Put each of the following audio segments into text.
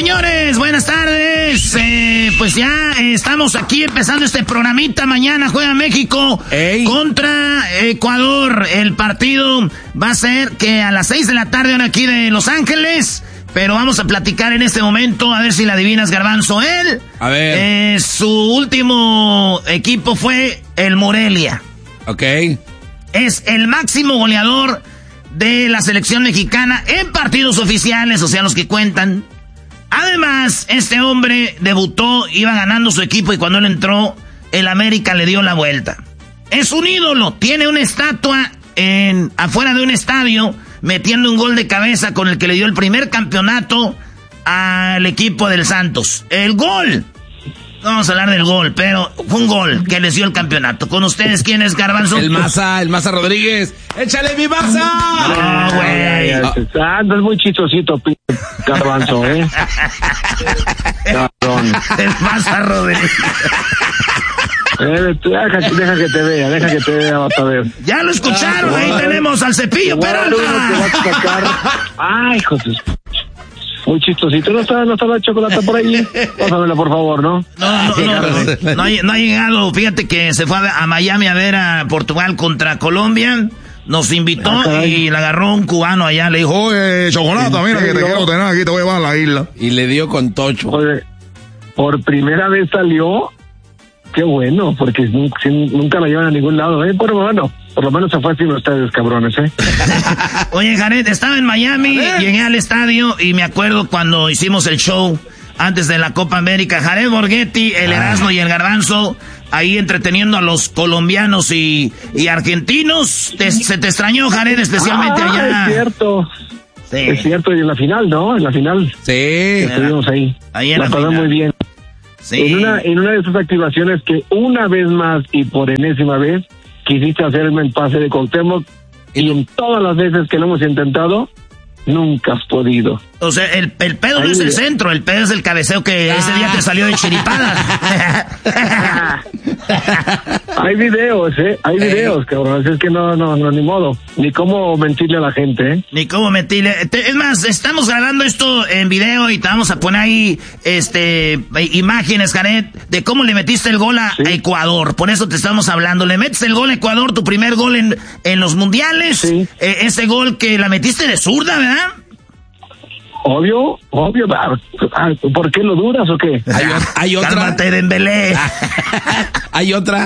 señores, buenas tardes. Pues ya estamos aquí empezando este programita. Mañana juega México contra Ecuador. El partido va a ser que a las 6 de la tarde aquí de Los Ángeles. Pero vamos a platicar en este momento, a ver si la adivinas, Garbanzo. Él, a ver. Su último equipo fue el Morelia. Ok. Es el máximo goleador de la selección mexicana en partidos oficiales, o sea, los que cuentan. Además, este hombre debutó, iba ganando su equipo y cuando él entró, el América le dio la vuelta. Es un ídolo, tiene una estatua afuera de un estadio, metiendo un gol de cabeza con el que le dio el primer campeonato al equipo del Santos. El gol. No vamos a hablar del gol, pero fue un gol que les dio el campeonato. ¿Con ustedes quién es, Garbanzo? El Maza Rodríguez. ¡Échale mi Maza! No, güey. Andas muy chistosito, Garbanzo, Cabrón. El Maza Rodríguez. Deja que te vea, vas a ver. Ya lo escucharon, ahí tenemos al Cepillo Peralta. Ay, hijo de... Muy chistosito. ¿No está la chocolate por ahí? Pásamela, por favor, ¿no? No ha llegado. Fíjate que se fue a Miami a ver a Portugal contra Colombia. Nos invitó y le agarró un cubano allá. Le dijo, oye, chocolate, mira que te quiero tener aquí, te voy a llevar a la isla. Y le dio con tocho. Oye, por primera vez salió. Qué bueno, porque nunca la llevan a ningún lado, Pero bueno, por lo menos se fue sin ustedes, cabrones, Oye, Jared, estaba en Miami, llegué al estadio y me acuerdo cuando hicimos el show antes de la Copa América. Jared Borghetti, el Erasmo y el Garbanzo, ahí entreteniendo a los colombianos y argentinos. Se te extrañó, Jared, especialmente allá. Es cierto. Sí. Es cierto, y en la final, ¿no? En la final. Sí. Estuvimos ahí. Ahí en la pasó muy bien. Sí. En una de esas activaciones que una vez más y por enésima vez quisiste hacerme el pase de Cuauhtémoc y en todas las veces que lo hemos intentado, nunca has podido. O sea, el pedo no es el centro, el pedo es el cabeceo que ese día te salió de chiripada. Hay videos, hay videos, cabrón. Es que no, ni modo. Ni cómo mentirle a la gente, Ni cómo mentirle. Es más, estamos grabando esto en video y te vamos a poner ahí, imágenes, Jared, de cómo le metiste el gol a Ecuador. Por eso te estamos hablando. Le metes el gol a Ecuador, tu primer gol en los mundiales. Sí. Ese gol que la metiste de zurda, ¿verdad? Obvio. ¿Por qué lo dudas o qué? ¿Hay otra? Cálmate, Dembélé. ¿Hay otra?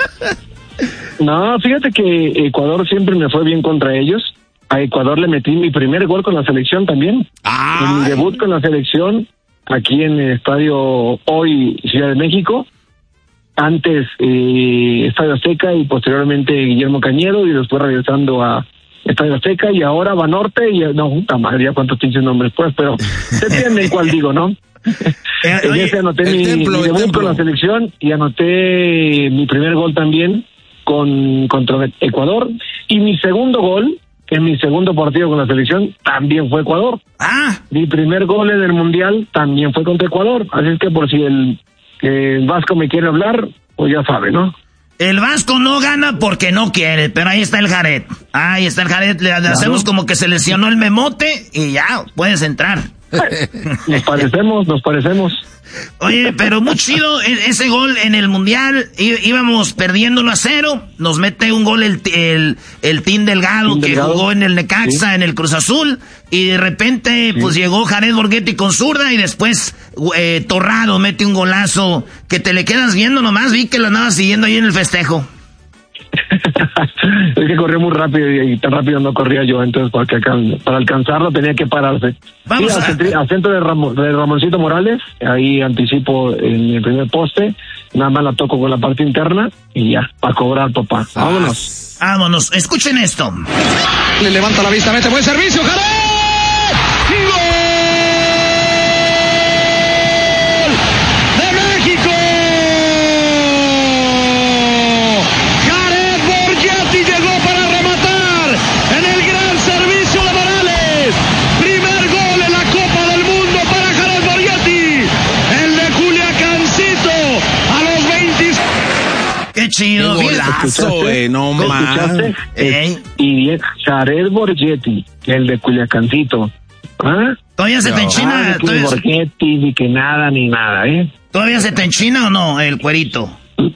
No, fíjate que Ecuador siempre me fue bien contra ellos. A Ecuador le metí mi primer gol con la selección también. En mi debut con la selección, aquí en el estadio hoy Ciudad de México. Antes Estadio Azteca y posteriormente Guillermo Cañedo y después regresando a Estadio Azteca y ahora Banorte y no, puta madre, ya cuántos pinches nombres pues, pero se entiende cuál digo, ¿no? En ese anoté mi debut con la selección y anoté mi primer gol también contra Ecuador y mi segundo gol en mi segundo partido con la selección también fue Ecuador. Mi primer gol en el Mundial también fue contra Ecuador, así es que por si el Vasco me quiere hablar, pues ya sabe, ¿no? El Vasco no gana porque no quiere, pero ahí está el Jared. Ahí está el Jared, le hacemos como que se lesionó el memote y ya, puedes entrar. Nos parecemos. Oye, pero muy chido ese gol en el Mundial. Íbamos perdiendo 1-0. Nos mete un gol el Team Delgado que jugó en el Necaxa, en el Cruz Azul. Y de repente, pues llegó Jared Borghetti con zurda. Y después Torrado mete un golazo que te le quedas viendo nomás. Vi que lo andabas siguiendo ahí en el festejo. Es que corrió muy rápido y tan rápido no corría yo, entonces para alcanzarlo tenía que pararse. Vamos a centro de Ramoncito Morales, ahí anticipo en el primer poste, nada más la toco con la parte interna y ya, para cobrar, papá. Vámonos, escuchen esto. Le levanta la vista, mete buen servicio, ¡Jared! ¡Gol! Qué chido. Qué golazo, no más. Y bien, Jared Borghetti, el de Culiacancito. ¿Todavía se te enchina? Ni que nada, ni nada, ¿eh? ¿Todavía se te enchina o no el cuerito?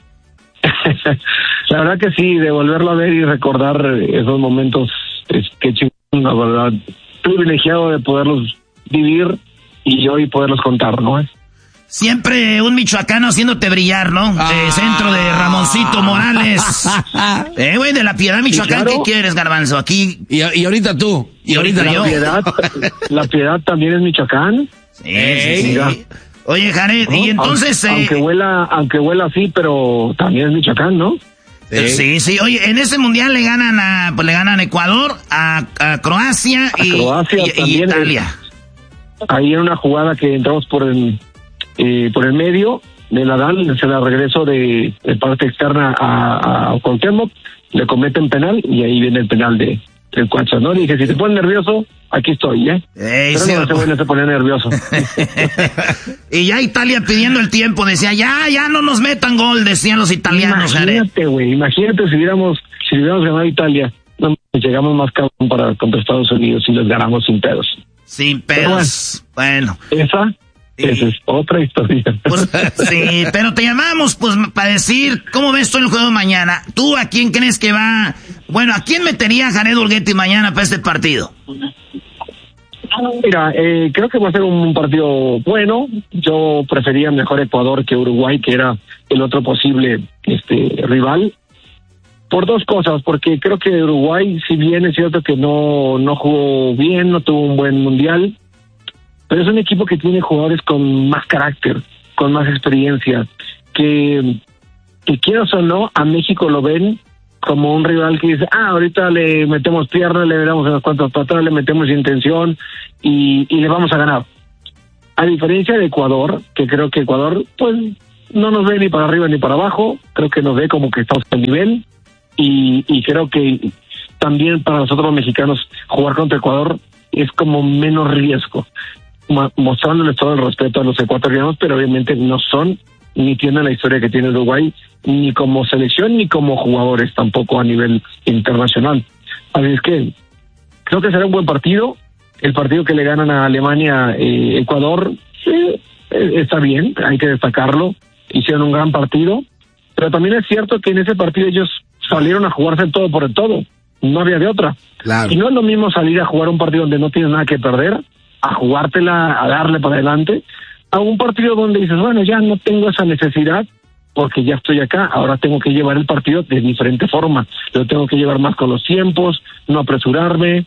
La verdad que sí, de volverlo a ver y recordar esos momentos, que chingón, la verdad, privilegiado de poderlos vivir y hoy poderlos contar, ¿no? Siempre un michoacano haciéndote brillar, ¿no? Centro de Ramoncito Morales. Güey, de La Piedad, Michoacán, sí, claro. ¿Qué quieres, Garbanzo? Aquí. Y ahorita tú. Y ahorita yo. La Piedad también es Michoacán. Sí. Oye, Jared, ¿no? Y entonces... Aunque huela así, pero también es Michoacán, ¿no? Sí. Oye, en ese mundial le ganan a Ecuador, a Croacia y Italia. Ahí en una jugada que entramos por el medio de Nadal, se la regreso de parte externa a Cuauhtémoc, le cometen penal y ahí viene el penal del Cuacha, ¿no? Le dije, si te pones nervioso, aquí estoy, ¿eh? Pero sí, no se ponía nervioso. Y ya Italia pidiendo el tiempo, decía, ya no nos metan gol, decían los italianos. Imagínate si hubiéramos ganado a Italia, no, llegamos más cabrón contra Estados Unidos y les ganamos sin pedos. Sin pedos, bueno. Esa es otra historia. Pues, sí, pero te llamamos pues para decir cómo ves tú el juego de mañana. ¿Tú a quién crees que va? Bueno, ¿a quién metería Jared Borghetti mañana para este partido? Mira, creo que va a ser un partido bueno. Yo prefería mejor Ecuador que Uruguay, que era el otro posible rival. Por dos cosas, porque creo que Uruguay, si bien es cierto que no jugó bien, no tuvo un buen mundial, pero es un equipo que tiene jugadores con más carácter, con más experiencia, que quieras o no, a México lo ven como un rival que dice, ahorita le metemos piernas, le damos unas cuantas patadas, le metemos intención y le vamos a ganar. A diferencia de Ecuador, que creo que Ecuador, pues, no nos ve ni para arriba ni para abajo, creo que nos ve como que estamos al nivel, y creo que también para nosotros los mexicanos jugar contra Ecuador es como menos riesgo, mostrándoles todo el respeto a los ecuatorianos, pero obviamente no son ni tienen la historia que tiene Uruguay, ni como selección ni como jugadores tampoco a nivel internacional. Así es que creo que será un buen partido. El partido que le ganan a Alemania, Ecuador, está bien, hay que destacarlo, hicieron un gran partido, pero también es cierto que en ese partido ellos salieron a jugarse el todo por el todo, no había de otra. Claro. Y no es lo mismo salir a jugar un partido donde no tienes nada que perder, a jugártela, a darle para adelante, a un partido donde dices, bueno, ya no tengo esa necesidad porque ya estoy acá, ahora tengo que llevar el partido de diferente forma, lo tengo que llevar más con los tiempos, no apresurarme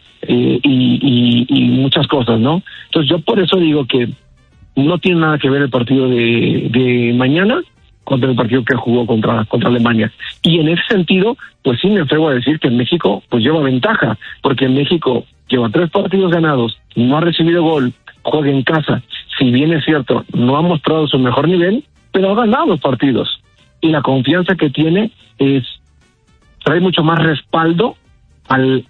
y muchas cosas, ¿no? Entonces yo por eso digo que no tiene nada que ver el partido de mañana contra el partido que jugó contra Alemania. Y en ese sentido, pues sí me atrevo a decir que en México pues lleva ventaja, porque en México lleva 3 partidos ganados, no ha recibido gol, juega en casa. Si bien es cierto, no ha mostrado su mejor nivel, pero ha ganado los partidos. Y la confianza que tiene trae mucho más respaldo al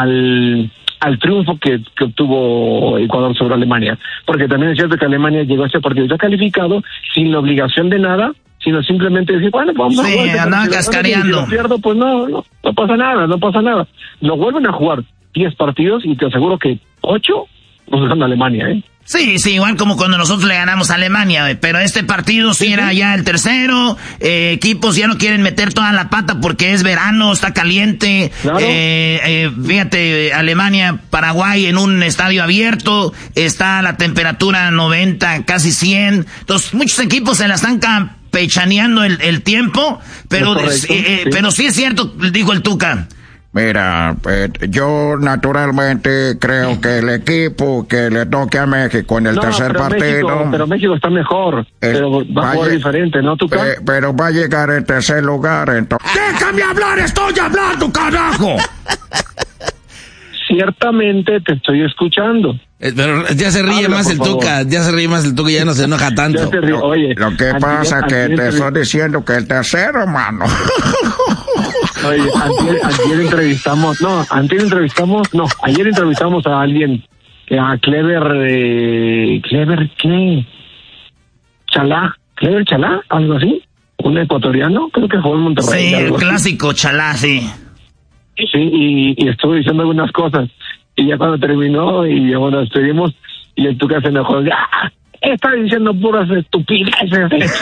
triunfo que obtuvo Ecuador sobre Alemania. Porque también es cierto que Alemania llegó a este partido ya calificado, sin la obligación de nada, sino simplemente decir, bueno, vamos a jugar. Sí, andaba cascareando. Si lo pierdo, pues no pasa nada. Lo vuelven a jugar 10 partidos y te aseguro que 8 nos gana Alemania, ¿eh? Sí, igual como cuando nosotros le ganamos a Alemania, pero este partido sí era ya el tercero, equipos ya no quieren meter toda la pata porque es verano, está caliente, claro. Fíjate, Alemania, Paraguay en un estadio abierto, está la temperatura 90, casi 100, entonces muchos equipos se la están campechaneando el tiempo, pero pero sí es cierto, dijo el Tuca. Mira, yo naturalmente creo que el equipo que le toque a México en el tercer partido... Pero México está mejor, pero va a jugar diferente, ¿no, Tuca? Pero va a llegar en tercer lugar, entonces... ¡Déjame hablar! ¡Estoy hablando, carajo! Ciertamente te estoy escuchando. Pero ya se ríe más el Tuca, y ya no se enoja tanto. Oye, lo que pasa es que te estoy diciendo que el tercero, mano. Oye, ayer entrevistamos a alguien, a Clever ¿qué? Clever Chalá, algo así, un ecuatoriano, creo que jugó en Monterrey. Sí, el clásico Chalá, sí. Sí, y estuve diciendo algunas cosas, y ya cuando terminó, y ya bueno, despedimos, Y el Tuca se enojó. ¡Ah! Está diciendo puras estupideces.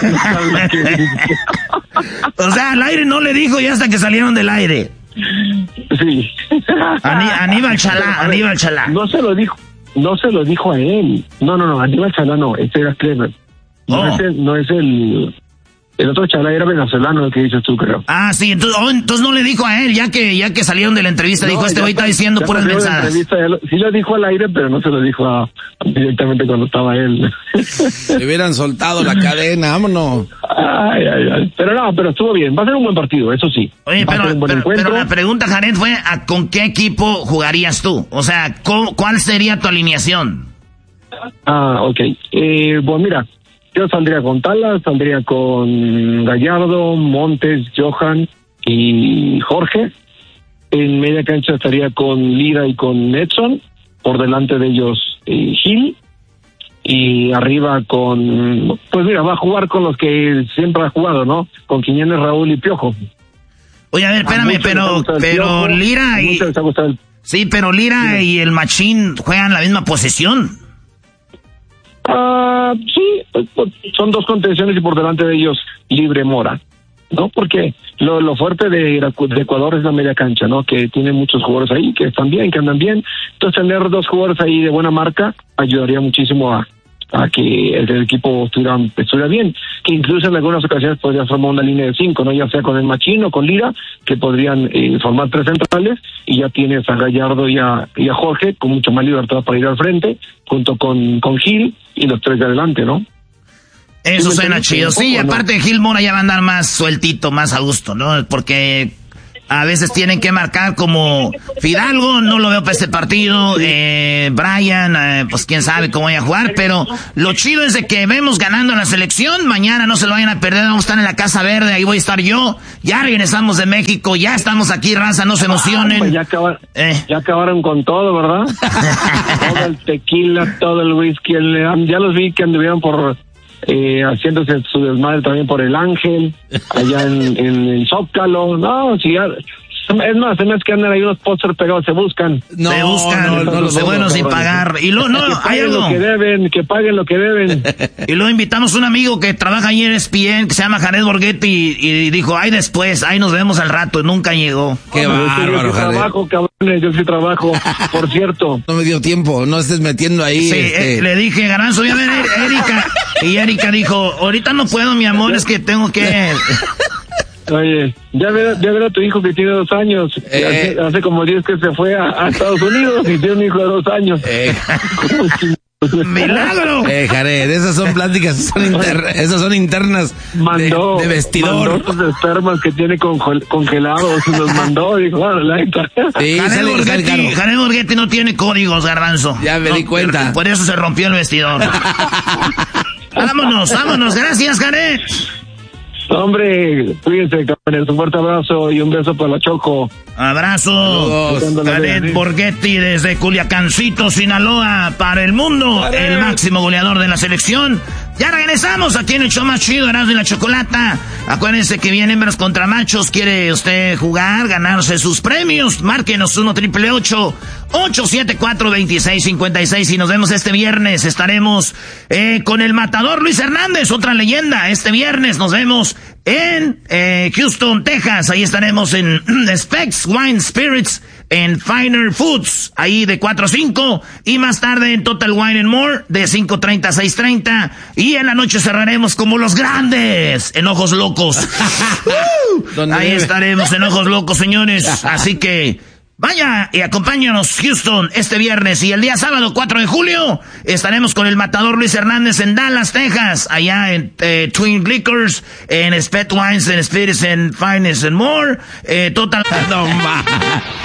O sea, al aire no le dijo y hasta que salieron del aire. Sí. Aníbal Chalá. No se lo dijo a él. No, Aníbal Chalá no, este era Clever. No es el otro Chalá era venezolano, el que dices tú, creo. Ah, sí, entonces no le dijo a él, ya que salieron de la entrevista, dijo, este güey está diciendo puras mensajes. Sí lo dijo al aire, pero no se lo dijo directamente cuando estaba él. Le hubieran soltado la cadena, vámonos. Ay. Pero estuvo bien, va a ser un buen partido, eso sí. Oye, pero la pregunta, Jared, fue, ¿con qué equipo jugarías tú? O sea, ¿cuál sería tu alineación? Ok. Pues mira, yo saldría con Talas, saldría con Gallardo, Montes, Johan y Jorge. En media cancha estaría con Lira y con Edson. Por delante de ellos Gil. Y arriba pues mira, va a jugar con los que siempre ha jugado, ¿no? Con Quiñones, Raúl y Piojo. Oye, a ver, espérame, pero Lira y... Sí, pero Lira y el Machín juegan la misma posesión. Sí, son dos contenciones y por delante de ellos Libre Mora, ¿no? Porque lo fuerte de Ecuador es la media cancha, ¿no? Que tiene muchos jugadores ahí que están bien, que andan bien. Entonces tener dos jugadores ahí de buena marca ayudaría muchísimo a que el equipo estuviera bien, que incluso en algunas ocasiones podría formar una línea de 5, ¿no? Ya sea con el Machín o con Lira, que podrían formar 3 centrales, y ya tienes a Gallardo y a Jorge con mucha más libertad para ir al frente, junto con Gil y los 3 de adelante, ¿no? Eso suena chido. Sí, aparte Gil Mora ya va a andar más sueltito, más a gusto, ¿no? Porque a veces tienen que marcar como Fidalgo, no lo veo para este partido, Brian, pues quién sabe cómo vaya a jugar, pero lo chido es de que vemos ganando la selección, mañana no se lo vayan a perder, vamos a estar en la Casa Verde, ahí voy a estar yo, ya regresamos de México, ya estamos aquí, raza, no se emocionen. Pues ya acabaron con todo, ¿verdad? Todo el tequila, todo el whisky, ya los vi que anduvieron por... haciéndose su desmadre también por el Ángel, allá en el Zócalo. No, sí, es más que andan ahí unos pósters pegados, se buscan. No, los buenos sin pagar. Y hay algo. Que paguen lo que deben. Y luego invitamos a un amigo que trabaja ahí en ESPN, que se llama Jared Borghetti, y dijo, después, nos vemos al rato, y nunca llegó. Qué bárbaro, yo trabajo, cabrones, yo sí trabajo, por cierto. No me dio tiempo, no estés metiendo ahí. Sí, le dije, Garanzo, ya ven, Erika. Y Erika dijo, ahorita no puedo, mi amor, es que tengo que... Oye, ya ver a tu hijo que tiene 2 años. Hace como 10 que se fue a Estados Unidos y tiene un hijo de 2 años. ¡Milagro! Jared, esas son pláticas, esas son internas de vestidor. Mandó los espermas que tiene congelados, los mandó, dijo, sí, Jared Borghetti no tiene códigos, Garbanzo. Ya me di cuenta. Por eso se rompió el vestidor. Vámonos, gracias, Jared. Hombre, cuídense, cabrones, un fuerte abrazo y un beso para la Choco. Abrazo, Jared Borghetti desde Culiacancito, Sinaloa, para el mundo, el máximo goleador de la selección. Ya regresamos aquí en el show más chido, Erasmo y la Chocolata. Acuérdense que vienen hembras contra machos. ¿Quiere usted jugar, ganarse sus premios? Márquenos 1-888-874-2656 y nos vemos este viernes. Estaremos con el matador Luis Hernández, otra leyenda. Este viernes nos vemos en Houston, Texas. Ahí estaremos en Specs Wine Spirits, en Finer Foods, ahí de 4 a 5, y más tarde en Total Wine and More, de 5:30 a 6:30, y en la noche cerraremos como los grandes, en Ojos Locos. Ahí estaremos en Ojos Locos, señores, así que vaya y acompáñanos, Houston, este viernes, y el día sábado 4 de julio estaremos con el matador Luis Hernández en Dallas, Texas, allá en Twin Liquors, en Spec Wines and Spirits and Finest and More, Total...